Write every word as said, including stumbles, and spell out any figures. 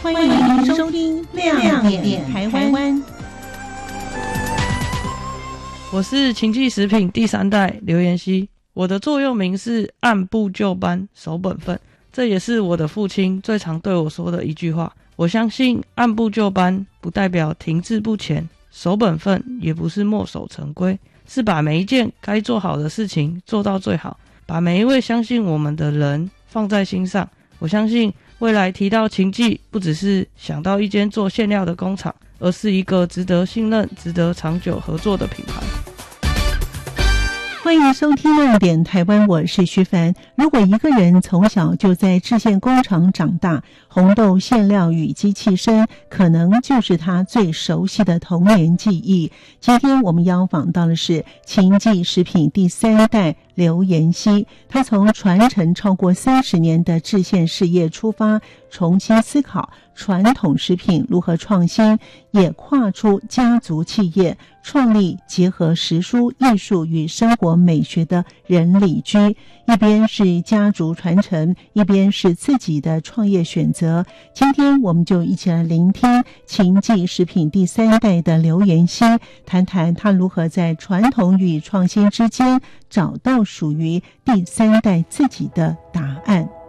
欢迎收听亮点台湾。 我是秦记食品第三代刘妍希，我的座右铭是按部就班，守本分，这也是我的父亲最常对我说的一句话。我相信按部就班不代表停滞不前，守本分也不是墨守成规，是把每一件该做好的事情做到最好，把每一位相信我们的人放在心上。我相信未来提到秦记，不只是想到一间做馅料的工厂，而是一个值得信任、值得长久合作的品牌。 欢迎收听亮点台湾，我是徐凡。如果一个人从小就在制馅工厂长大，红豆馅料与机器声可能就是他最熟悉的童年记忆。今天我们邀访到的是秦记食品第三代刘妍希，他从传承超过三十年的制馅事业出发，重新思考传统食品如何创新，也跨出家族企业，创立结合食蔬艺术与生活美学的人理居。一边是家族传承，一边是自己的创业选择。今天我们就一起来聆听秦记食品第三代的刘妍希，谈谈他如何在传统与创新之间找到属于第三代自己的答案。